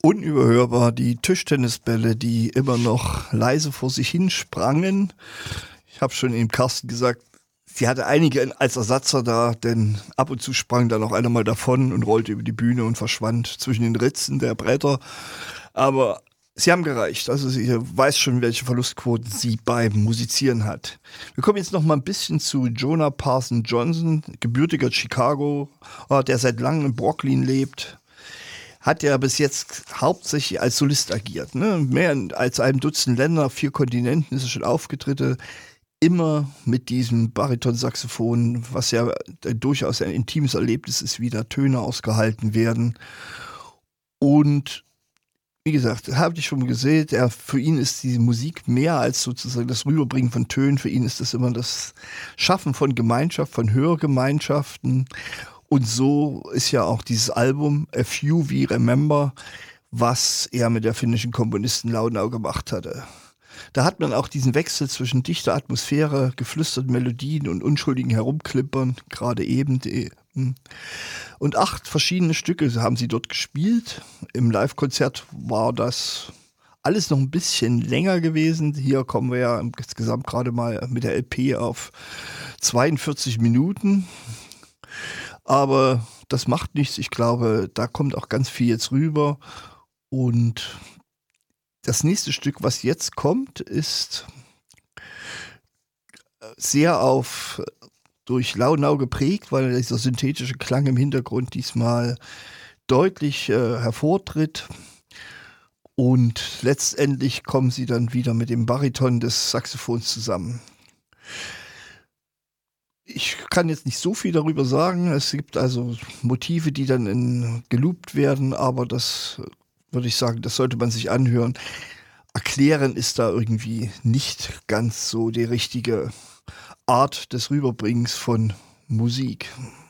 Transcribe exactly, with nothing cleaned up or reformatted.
Unüberhörbar die Tischtennisbälle, die immer noch leise vor sich hin sprangen. Ich habe schon dem Carsten gesagt, sie hatte einige als Ersatzer da, denn ab und zu sprang da noch einer mal davon und rollte über die Bühne und verschwand zwischen den Ritzen der Bretter. Aber sie haben gereicht. Also sie weiß schon, welche Verlustquoten sie beim Musizieren hat. Wir kommen jetzt noch mal ein bisschen zu Jonah Parson Johnson, gebürtiger Chicago, der seit langem in Brooklyn lebt. Hat ja bis jetzt hauptsächlich als Solist agiert. Ne? Mehr als einem Dutzend Länder, vier Kontinenten ist er schon aufgetreten. Immer mit diesem Baritonsaxophon, was ja durchaus ein intimes Erlebnis ist, wie da Töne ausgehalten werden. Und wie gesagt, habe ich schon gesehen, er, für ihn ist die Musik mehr als sozusagen das Rüberbringen von Tönen. Für ihn ist das immer das Schaffen von Gemeinschaft, von Hörgemeinschaften. Und so ist ja auch dieses Album A Few We Remember, was er mit der finnischen Komponistin Launau gemacht hatte. Da hat man auch diesen Wechsel zwischen dichter Atmosphäre, geflüsterten Melodien und unschuldigen Herumklippern, gerade eben. Die, und acht verschiedene Stücke haben sie dort gespielt. Im Live-Konzert war das alles noch ein bisschen länger gewesen. Hier kommen wir ja insgesamt gerade mal mit der L P auf zweiundvierzig Minuten. Aber das macht nichts. Ich glaube, da kommt auch ganz viel jetzt rüber. Und das nächste Stück, was jetzt kommt, ist sehr auf durch Launau geprägt, weil dieser synthetische Klang im Hintergrund diesmal deutlich äh, hervortritt. Und letztendlich kommen sie dann wieder mit dem Bariton des Saxophons zusammen. Ich kann jetzt nicht so viel darüber sagen. Es gibt also Motive, die dann in, geloopt werden, aber das würde ich sagen, das sollte man sich anhören. Erklären ist da irgendwie nicht ganz so die richtige Art des Rüberbringens von Musik.